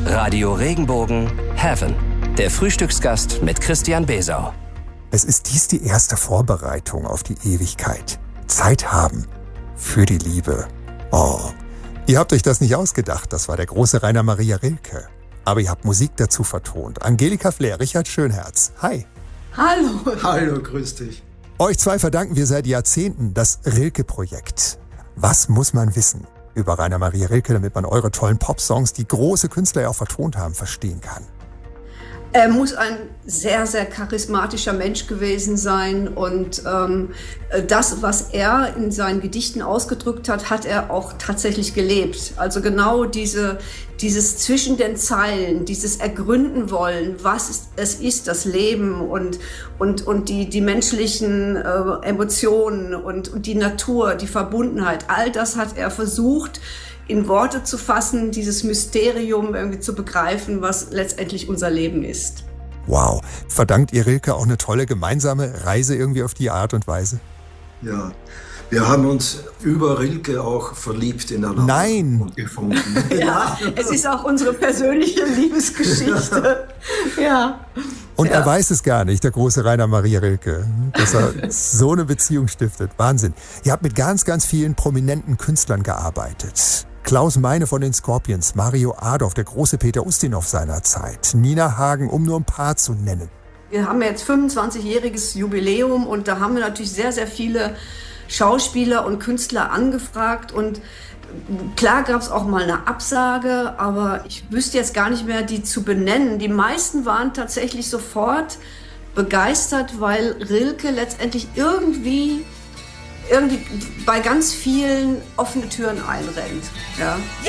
Radio Regenbogen Heaven. Der Frühstücksgast mit Christian Besau. Es ist dies die erste Vorbereitung auf die Ewigkeit. Zeit haben für die Liebe. Oh, ihr habt euch das nicht ausgedacht. Das war der große Rainer Maria Rilke. Aber ihr habt Musik dazu vertont. Angelika Flair, Richard Schönherz. Hi. Hallo. Hallo, grüß dich. Euch zwei verdanken wir seit Jahrzehnten das Rilke-Projekt. Was muss man wissen über Rainer Maria Rilke, damit man eure tollen Popsongs, die große Künstler ja auch vertont haben, verstehen kann? Er muss ein sehr, sehr charismatischer Mensch gewesen sein und das, was er in seinen Gedichten ausgedrückt hat, hat er auch tatsächlich gelebt. Also genau dieses zwischen den Zeilen, dieses Ergründen wollen, was es ist, das Leben und die menschlichen Emotionen und die Natur, die Verbundenheit, all das hat er versucht, in Worte zu fassen, dieses Mysterium irgendwie zu begreifen, was letztendlich unser Leben ist. Wow. Verdankt ihr Rilke auch eine tolle gemeinsame Reise irgendwie auf die Art und Weise? Ja, wir haben uns über Rilke auch verliebt ineinander. Nein. Und gefunden. Ja, es ist auch unsere persönliche Liebesgeschichte. Ja. Und er weiß es gar nicht, der große Rainer Maria Rilke, dass er so eine Beziehung stiftet. Wahnsinn. Ihr habt mit ganz, ganz vielen prominenten Künstlern gearbeitet. Klaus Meine von den Scorpions, Mario Adorf, der große Peter Ustinov seiner Zeit, Nina Hagen, um nur ein paar zu nennen. Wir haben jetzt 25-jähriges Jubiläum und da haben wir natürlich sehr, sehr viele Schauspieler und Künstler angefragt und klar gab es auch mal eine Absage, aber ich wüsste jetzt gar nicht mehr, die zu benennen. Die meisten waren tatsächlich sofort begeistert, weil Rilke letztendlich irgendwie bei ganz vielen offene Türen einrennt. Ja.